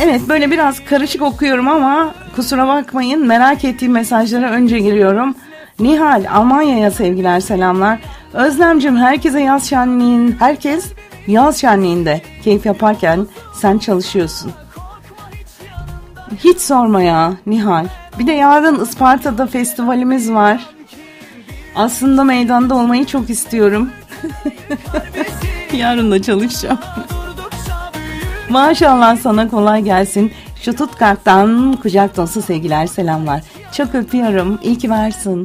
Evet, böyle biraz karışık okuyorum ama kusura bakmayın, merak ettiğim mesajlara önce giriyorum. Nihal Almanya'ya sevgiler, selamlar. Özlemcim, herkes yaz şenliğinde keyif yaparken sen çalışıyorsun. Hiç sorma ya Nihal. Bir de yarın Isparta'da festivalimiz var. Aslında meydanda olmayı çok istiyorum. Yarın da çalışacağım. Maşallah sana, kolay gelsin. Stuttgart'tan kucak dolusu sevgiler, selamlar. Çok öpüyorum. İyi ki varsın.